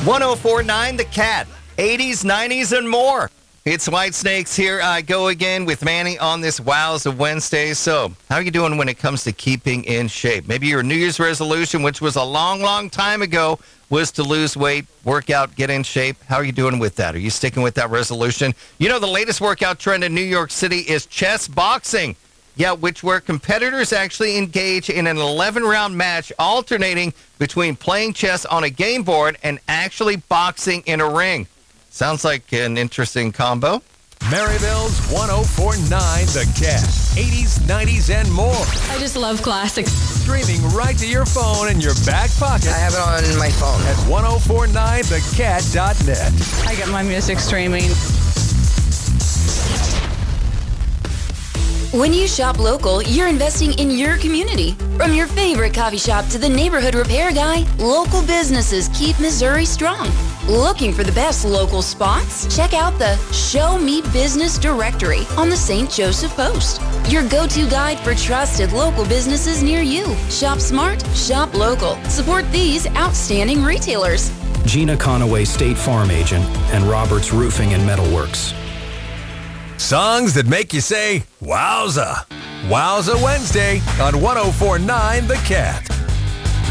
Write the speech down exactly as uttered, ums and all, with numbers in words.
one oh four point nine The Cat, eighties, nineties, and more. It's White Snakes. Here I go again with Manny on this Wowza Wednesday. So, how are you doing when it comes to keeping in shape? Maybe your New Year's resolution, which was a long, long time ago, was to lose weight, work out, get in shape. How are you doing with that? Are you sticking with that resolution? You know, the latest workout trend in New York City is chess boxing. Yeah, which where competitors actually engage in an eleven-round match, alternating between playing chess on a game board and actually boxing in a ring. Sounds like an interesting combo. Maryville's one oh four point nine The Cat. eighties, nineties, and more. I just love classics. Streaming right to your phone in your back pocket. I have it on my phone. At ten forty-nine the cat dot net. I get my music streaming. When you shop local, you're investing in your community. From your favorite coffee shop to the neighborhood repair guy, local businesses keep Missouri strong. Looking for the best local spots? Check out the Show Me Business directory on the Saint Joseph Post. Your go-to guide for trusted local businesses near you. Shop smart, shop local. Support these outstanding retailers. Gina Conaway, State Farm Agent, and Roberts Roofing and Metalworks. Songs that make you say, wowza. Wowza Wednesday on ten forty-nine The Cat.